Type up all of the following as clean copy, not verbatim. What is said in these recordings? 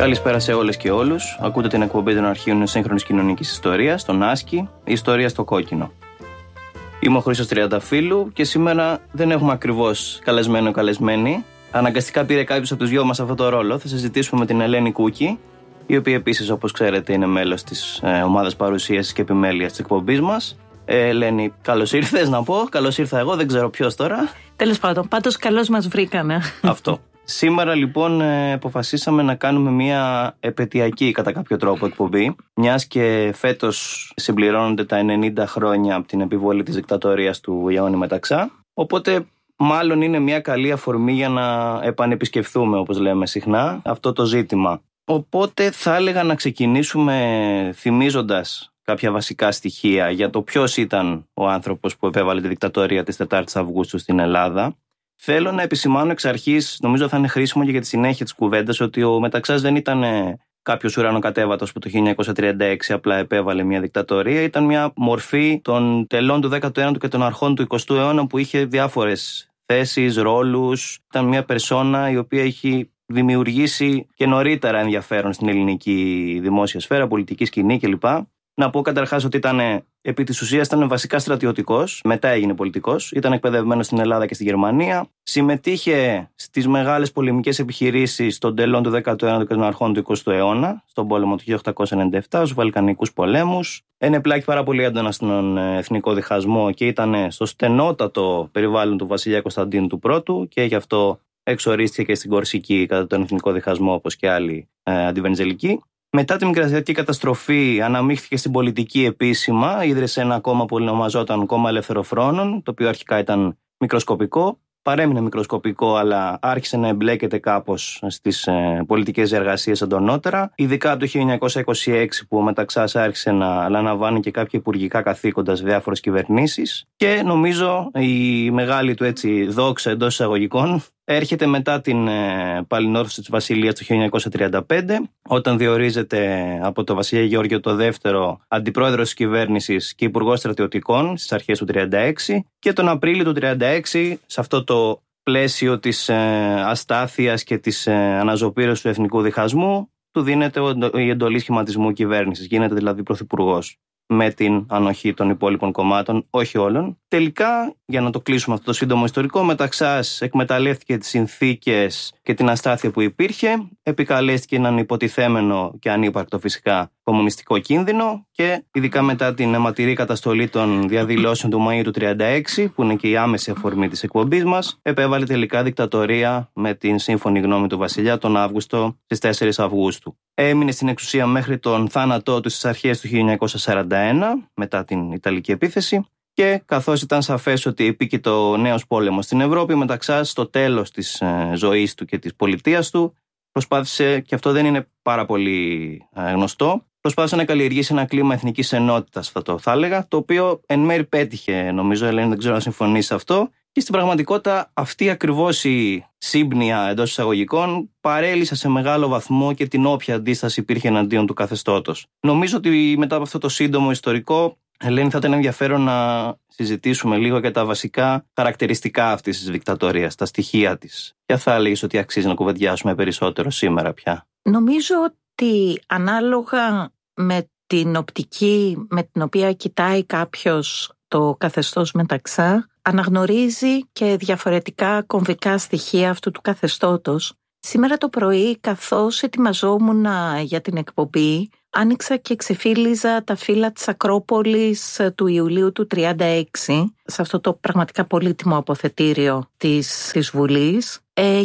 Καλησπέρα σε όλες και όλους. Ακούτε την εκπομπή των αρχείων σύγχρονης κοινωνικής ιστορίας, τον Άσκη, η ιστορία στο κόκκινο. Είμαι ο Χρήστος Τριανταφύλου και σήμερα δεν έχουμε ακριβώς καλεσμένη. Αναγκαστικά πήρε κάποιος από τους δυο μας αυτό το ρόλο. Θα συζητήσουμε με την Ελένη Κούκη, η οποία επίσης, όπως ξέρετε, είναι μέλος της ομάδας παρουσίασης και επιμέλειας της εκπομπής μας. Ελένη, καλώς ήρθες να πω. Καλώς ήρθα εγώ, δεν ξέρω ποιος τώρα. Τέλος πάντων, πάντως καλώς μας βρήκανε. Αυτό. Σήμερα λοιπόν αποφασίσαμε να κάνουμε μια επετειακή κατά κάποιο τρόπο εκπομπή, μιας και φέτος συμπληρώνονται τα 90 χρόνια από την επιβολή της δικτατορίας του Ιωάννη Μεταξά. Οπότε μάλλον είναι μια καλή αφορμή για να επανεπισκεφθούμε, όπως λέμε συχνά, αυτό το ζήτημα. Οπότε θα έλεγα να ξεκινήσουμε θυμίζοντας κάποια βασικά στοιχεία για το ποιος ήταν ο άνθρωπος που επέβαλε τη δικτατορία της 4ης Αυγούστου στην Ελλάδα. Θέλω να επισημάνω εξ αρχής, νομίζω θα είναι χρήσιμο και για τη συνέχεια της κουβέντας, ότι ο Μεταξάς δεν ήταν κάποιος ουρανοκατέβατος που το 1936 απλά επέβαλε μια δικτατορία. Ήταν μια μορφή των τελών του 19ου και των αρχών του 20ου αιώνα που είχε διάφορες θέσεις, ρόλους. Ήταν μια περσόνα η οποία έχει δημιουργήσει και νωρίτερα ενδιαφέρον στην ελληνική δημόσια σφαίρα, πολιτική σκηνή κλπ. Να πω καταρχάς ότι επί της ουσίας ήταν βασικά στρατιωτικός, μετά έγινε πολιτικός, ήταν εκπαιδευμένος στην Ελλάδα και στη Γερμανία, συμμετείχε στις μεγάλες πολεμικές επιχειρήσεις των τελών του 19ου και των αρχών του 20ου αιώνα, στον πόλεμο του 1897, στους Βαλκανικούς πολέμους, ενεπλάκη πάρα πολύ έντονα στον εθνικό διχασμό και ήταν στο στενότατο περιβάλλον του βασιλιά Κωνσταντίνου του Πρώτου και γι' αυτό εξορίστηκε και στην Κορσική κατά τον εθνικό διχασμό όπως και άλλοι αντιβενιζελικοί. Μετά τη μικρασιατική καταστροφή αναμίχθηκε στην πολιτική επίσημα, ίδρυσε ένα κόμμα που ονομαζόταν Κόμμα Ελευθεροφρόνων, το οποίο αρχικά ήταν μικροσκοπικό, παρέμεινε μικροσκοπικό αλλά άρχισε να εμπλέκεται κάπως στις πολιτικές εργασίες εντονότερα, ειδικά από το 1926 που ο Μεταξάς άρχισε να αναλαμβάνει και κάποια υπουργικά καθήκοντα σε διάφορες κυβερνήσεις και νομίζω η μεγάλη του έτσι δόξα εντός εισαγωγικών έρχεται μετά την παλινόρθωση της Βασιλείας το 1935, όταν διορίζεται από το βασιλιά Γεώργιο το δεύτερο αντιπρόεδρος της κυβέρνησης και υπουργός στρατιωτικών στις αρχές του 1936 και τον Απρίλιο του 1936, σε αυτό το πλαίσιο της αστάθειας και της αναζωπήρωσης του εθνικού διχασμού, του δίνεται η εντολή σχηματισμού κυβέρνησης, γίνεται δηλαδή πρωθυπουργός, με την ανοχή των υπόλοιπων κομμάτων, όχι όλων. Τελικά, για να το κλείσουμε αυτό το σύντομο ιστορικό, Μεταξάς εκμεταλλεύτηκε τις συνθήκες και την αστάθεια που υπήρχε, επικαλέστηκε έναν υποτιθέμενο και ανύπαρκτο φυσικά κομμουνιστικό κίνδυνο και ειδικά μετά την αιματηρή καταστολή των διαδηλώσεων του Μαΐου του 1936, που είναι και η άμεση αφορμή της εκπομπής μας, επέβαλε τελικά δικτατορία με την σύμφωνη γνώμη του βασιλιά τον Αύγουστο στις 4 Αυγούστου. Έμεινε στην εξουσία μέχρι τον θάνατό του στις αρχές του 1941, μετά την Ιταλική επίθεση, και καθώς ήταν σαφές ότι επίκειται ο νέος πόλεμος στην Ευρώπη, Μεταξάς στο τέλος της ζωής του και της πολιτείας του προσπάθησε, και αυτό δεν είναι πάρα πολύ γνωστό, προσπάθησε να καλλιεργήσει ένα κλίμα εθνικής ενότητας, θα έλεγα, το οποίο εν μέρει πέτυχε, νομίζω, Ελένη, δεν ξέρω αν συμφωνείς σε αυτό. Και στην πραγματικότητα αυτή ακριβώς η σύμπνοια εντός εισαγωγικών παρέλυσε σε μεγάλο βαθμό και την όποια αντίσταση υπήρχε εναντίον του καθεστώτος. Νομίζω ότι μετά από αυτό το σύντομο ιστορικό, Ελένη, θα ήταν ενδιαφέρον να συζητήσουμε λίγο για τα βασικά χαρακτηριστικά αυτής της δικτατορίας, τα στοιχεία της. Ποια θα έλεγες ότι αξίζει να κουβεντιάσουμε περισσότερο σήμερα πια? Νομίζω ότι ανάλογα με την οπτική με την οποία κοιτάει κάποιος το καθεστώς Μεταξά, αναγνωρίζει και διαφορετικά κομβικά στοιχεία αυτού του καθεστώτος. Σήμερα το πρωί, καθώς ετοιμαζόμουν για την εκπομπή, άνοιξα και ξεφύλιζα τα φύλλα της Ακρόπολης του Ιουλίου του 1936, σε αυτό το πραγματικά πολύτιμο αποθετήριο της Βουλής,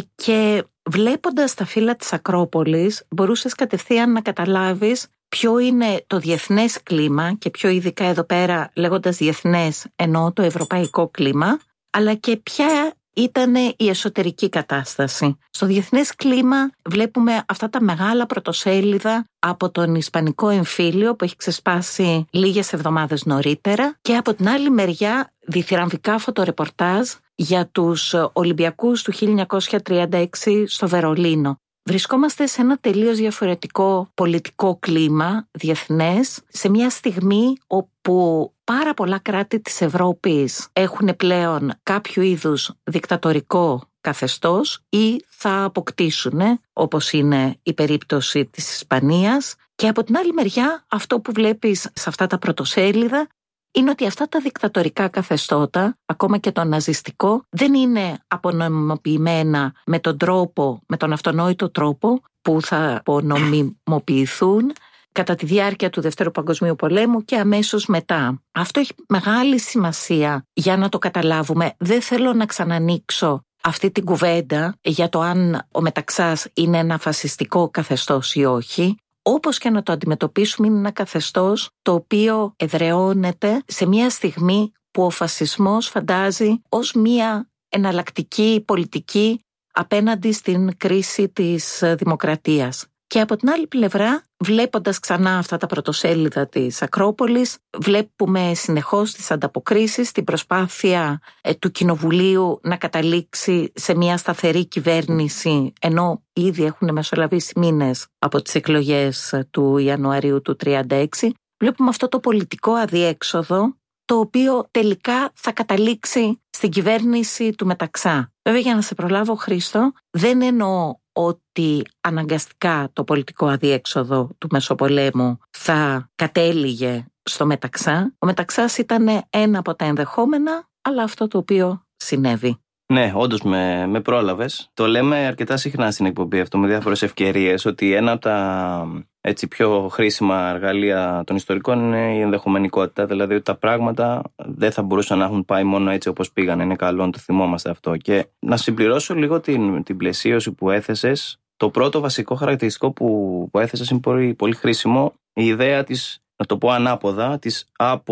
και βλέποντας τα φύλλα της Ακρόπολης μπορούσες κατευθείαν να καταλάβεις ποιο είναι το διεθνές κλίμα και πιο ειδικά εδώ πέρα, λέγοντας διεθνές εννοώ το ευρωπαϊκό κλίμα, αλλά και ποια ήταν η εσωτερική κατάσταση. Στο διεθνές κλίμα βλέπουμε αυτά τα μεγάλα πρωτοσέλιδα από τον Ισπανικό εμφύλιο που έχει ξεσπάσει λίγες εβδομάδες νωρίτερα και από την άλλη μεριά διθυραμβικά φωτορεπορτάζ για τους Ολυμπιακούς του 1936 στο Βερολίνο. Βρισκόμαστε σε ένα τελείως διαφορετικό πολιτικό κλίμα διεθνές, σε μια στιγμή όπου πάρα πολλά κράτη της Ευρώπης έχουν πλέον κάποιο είδους δικτατορικό καθεστώς ή θα αποκτήσουν, όπως είναι η περίπτωση της Ισπανίας. Και από την άλλη μεριά, αυτό που βλέπεις σε αυτά τα πρωτοσέλιδα είναι ότι αυτά τα δικτατορικά καθεστώτα, ακόμα και το ναζιστικό, δεν είναι απονομιμοποιημένα με τον αυτονόητο τρόπο που θα απονομιμοποιηθούν κατά τη διάρκεια του Δευτέρου Παγκοσμίου Πολέμου και αμέσως μετά. Αυτό έχει μεγάλη σημασία για να το καταλάβουμε. Δεν θέλω να ξανανοίξω αυτή την κουβέντα για το αν ο Μεταξάς είναι ένα φασιστικό καθεστώς ή όχι. Όπως και να το αντιμετωπίσουμε, είναι ένα καθεστώς το οποίο εδραιώνεται σε μια στιγμή που ο φασισμός φαντάζει ως μια εναλλακτική πολιτική απέναντι στην κρίση της δημοκρατίας. Και από την άλλη πλευρά, βλέποντας ξανά αυτά τα πρωτοσέλιδα της Ακρόπολης, βλέπουμε συνεχώς τις ανταποκρίσεις, την προσπάθεια του Κοινοβουλίου να καταλήξει σε μια σταθερή κυβέρνηση, ενώ ήδη έχουν μεσολαβήσει μήνες από τις εκλογές του Ιανουαρίου του 1936. Βλέπουμε αυτό το πολιτικό αδιέξοδο, το οποίο τελικά θα καταλήξει στην κυβέρνηση του Μεταξά. Βέβαια, για να σε προλάβω, Χρήστο, δεν εννοώ ότι αναγκαστικά το πολιτικό αδιέξοδο του Μεσοπολέμου θα κατέληγε στο Μεταξά. Ο Μεταξάς ήταν ένα από τα ενδεχόμενα, αλλά αυτό το οποίο συνέβη. Ναι, όντως με πρόλαβες. Το λέμε αρκετά συχνά στην εκπομπή αυτό με διάφορες ευκαιρίες, ότι ένα από τα πιο χρήσιμα εργαλεία των ιστορικών είναι η ενδεχομενικότητα. Δηλαδή ότι τα πράγματα δεν θα μπορούσαν να έχουν πάει μόνο έτσι όπως πήγαν. Είναι καλό να το θυμόμαστε αυτό. Και να συμπληρώσω λίγο την πλαισίωση που έθεσες. Το πρώτο βασικό χαρακτηριστικό που έθεσες είναι πολύ, πολύ χρήσιμο. Η ιδέα της, να το πω ανάποδα, της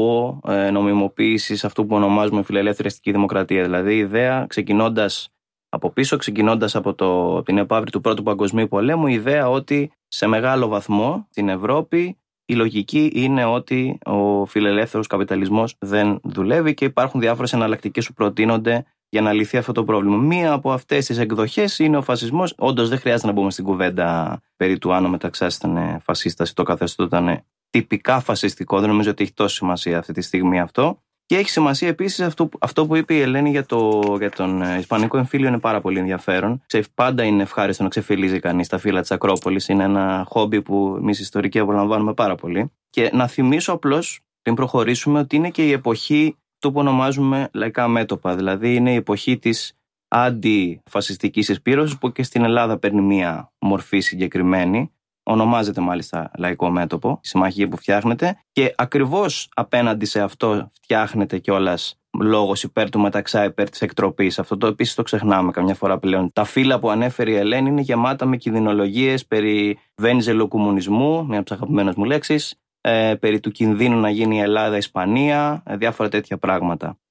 απονομιμοποίησης αυτού που ονομάζουμε φιλελεύθερη αστική δημοκρατία. Δηλαδή η ιδέα ξεκινώντας από πίσω, ξεκινώντας από την επαύρη του Πρώτου Παγκοσμίου Πολέμου, η ιδέα ότι σε μεγάλο βαθμό στην Ευρώπη η λογική είναι ότι ο φιλελεύθερος καπιταλισμός δεν δουλεύει και υπάρχουν διάφορες εναλλακτικές που προτείνονται για να λυθεί αυτό το πρόβλημα. Μία από αυτές τις εκδοχές είναι ο φασισμός. Όντως δεν χρειάζεται να μπούμε στην κουβέντα περί του αν ο Μεταξάς ήταν φασίστας ή το καθεστώς ήταν τυπικά φασιστικό. Δεν νομίζω ότι έχει τόση σημασία αυτή τη στιγμή αυτό. Και έχει σημασία επίσης αυτό που είπε η Ελένη για τον Ισπανικό εμφύλιο, είναι πάρα πολύ ενδιαφέρον. Πάντα είναι ευχάριστο να ξεφυλίζει κανείς τα φύλλα της Ακρόπολης. Είναι ένα χόμπι που εμείς ιστορικοί απολαμβάνουμε πάρα πολύ. Και να θυμίσω απλώς, πριν προχωρήσουμε, ότι είναι και η εποχή του που ονομάζουμε λαϊκά μέτωπα. Δηλαδή είναι η εποχή της αντιφασιστικής εισπύρωσης, που και στην Ελλάδα παίρνει μία μορφή συγκεκριμένη. Ονομάζεται μάλιστα λαϊκό μέτωπο, η συμμαχία που φτιάχνεται, και ακριβώς απέναντι σε αυτό φτιάχνεται κιόλας λόγος υπέρ του Μεταξά, υπέρ της εκτροπής. Αυτό το επίσης το ξεχνάμε καμιά φορά πλέον. Τα φύλλα που ανέφερε η Ελένη είναι γεμάτα με κινδυνολογίες περί βενιζελοκομμουνισμού, μια από τις αγαπημένες μου λέξεις, περί του κινδύνου να γίνει η Ελλάδα-Ισπανία, διάφορα τέτοια πράγματα.